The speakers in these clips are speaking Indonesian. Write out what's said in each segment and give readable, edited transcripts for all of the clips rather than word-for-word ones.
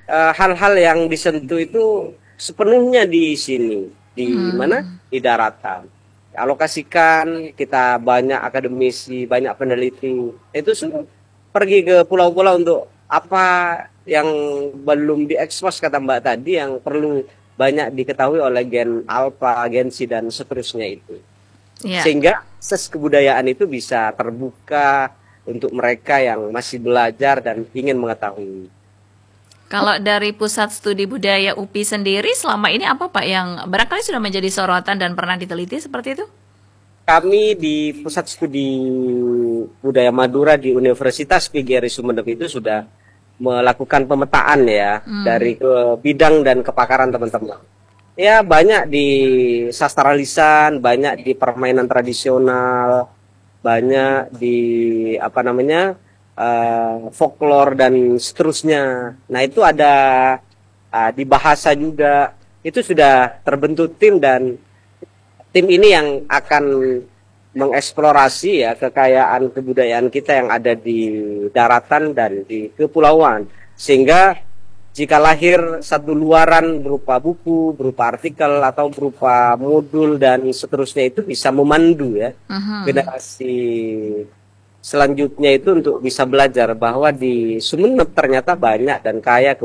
hal-hal yang disentuh itu sepenuhnya di sini, di mana? Di daratan. Alokasikan kita banyak akademisi, banyak peneliti. Itu sudah pergi ke pulau-pulau untuk apa yang belum diekspos kata Mbak tadi yang perlu banyak diketahui oleh Gen Alpha, Gen Z dan seterusnya itu. Ya. Sehingga akses kebudayaan itu bisa terbuka untuk mereka yang masih belajar dan ingin mengetahui. Kalau dari Pusat Studi Budaya UPI sendiri selama ini apa Pak yang barangkali sudah menjadi sorotan dan pernah diteliti seperti itu? Kami di Pusat Studi Budaya Madura di Universitas PGRI Sumeneb itu sudah melakukan pemetaan ya dari ke bidang dan kepakaran teman-teman. Ya banyak di sastra lisan, banyak di permainan tradisional, banyak di apa namanya folklore dan seterusnya. Nah itu ada di bahasa juga itu sudah terbentuk tim dan tim ini yang akan mengeksplorasi ya kekayaan kebudayaan kita yang ada di daratan dan di kepulauan sehingga jika lahir satu luaran berupa buku, berupa artikel atau berupa modul dan seterusnya itu bisa memandu ya generasi selanjutnya itu untuk bisa belajar bahwa di Sumeneb ternyata banyak dan kaya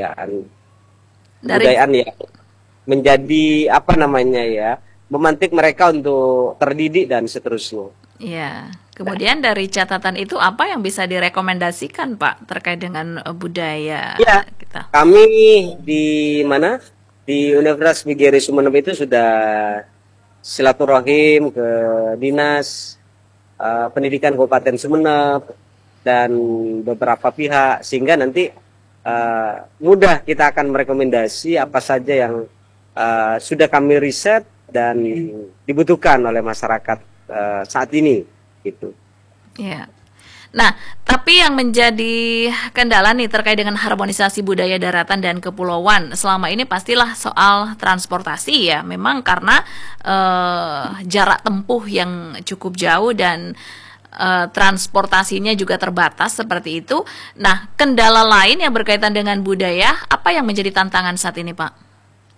Dari kebudayaan yang menjadi apa namanya ya memantik mereka untuk terdidik dan seterusnya. ya, kemudian dari catatan itu apa yang bisa direkomendasikan Pak terkait dengan budaya Ya, kita? kami di mana? Di Universitas PGRI Sumeneb itu sudah silaturahim ke dinas pendidikan Kabupaten Sumeneb dan beberapa pihak sehingga nanti mudah kita akan merekomendasi apa saja yang sudah kami riset dan dibutuhkan oleh masyarakat saat ini gitu. Ya. Nah, tapi yang menjadi kendala nih terkait dengan harmonisasi budaya daratan dan kepulauan selama ini pastilah soal transportasi ya. Memang karena jarak tempuh yang cukup jauh dan transportasinya juga terbatas seperti itu. Nah, kendala lain yang berkaitan dengan budaya, apa yang menjadi tantangan saat ini, Pak?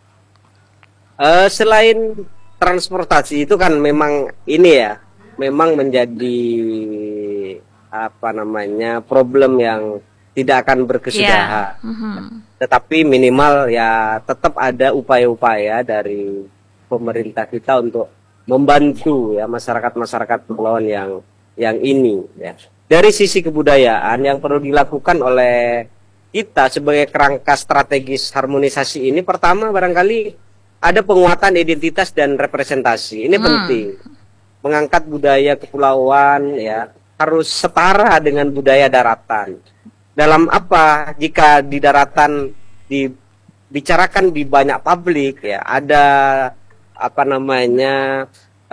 Selain transportasi itu kan memang ini ya, memang menjadi apa namanya problem yang tidak akan Ya, berkesudahan. Tetapi minimal ya tetap ada upaya-upaya dari pemerintah kita untuk membantu ya masyarakat-masyarakat kepulauan yang ini ya. Dari sisi kebudayaan yang perlu dilakukan oleh kita sebagai kerangka strategis harmonisasi ini pertama barangkali ada penguatan identitas dan representasi. Ini penting. Mengangkat budaya kepulauan ya harus setara dengan budaya daratan. Dalam apa? Jika di daratan dibicarakan di banyak publik ya ada apa namanya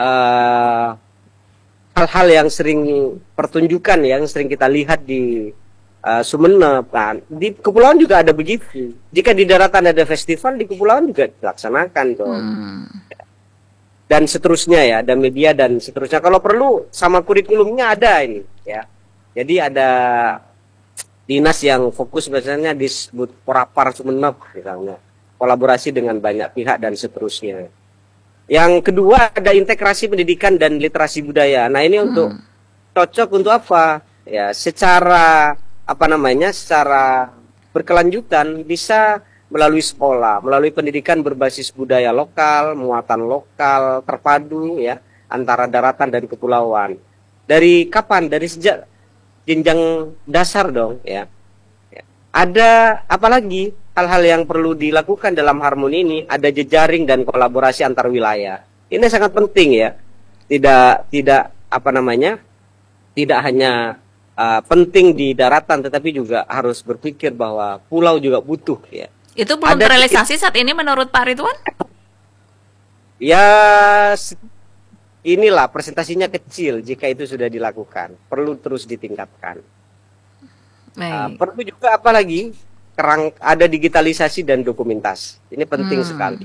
hal-hal yang sering pertunjukan yang sering kita lihat di Sumeneb kan. Di kepulauan juga ada begitu. Jika di daratan ada festival, di kepulauan juga dilaksanakan dong. Dan seterusnya ya, ada media dan seterusnya. Kalau perlu sama kurikulumnya ada ini ya. Jadi ada dinas yang fokus biasanya disebut Porapar Sumeneb misalnya. Kolaborasi dengan banyak pihak dan seterusnya. Yang kedua ada integrasi pendidikan dan literasi budaya. Nah, ini untuk cocok untuk apa? Ya, secara apa namanya? Secara berkelanjutan bisa melalui sekolah, melalui pendidikan berbasis budaya lokal, muatan lokal, terpadu ya antara daratan dan kepulauan. Dari kapan? Dari sejak jenjang dasar dong ya. Ada apalagi hal-hal yang perlu dilakukan dalam harmoni ini, ada jejaring dan kolaborasi antar wilayah. Ini sangat penting ya. Tidak apa namanya? Tidak hanya penting di daratan tetapi juga harus berpikir bahwa pulau juga butuh ya. Itu belum terrealisasi saat ini menurut Pak Ridwan? Ya inilah presentasinya kecil jika itu sudah dilakukan. Perlu terus ditingkatkan. Perlu juga apa lagi? Ada digitalisasi dan dokumentasi. Ini penting sekali.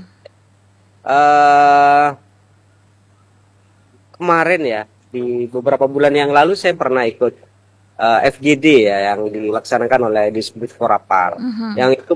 Kemarin ya di beberapa bulan yang lalu saya pernah ikut FGD ya yang dilaksanakan oleh Disbud Porapar yang itu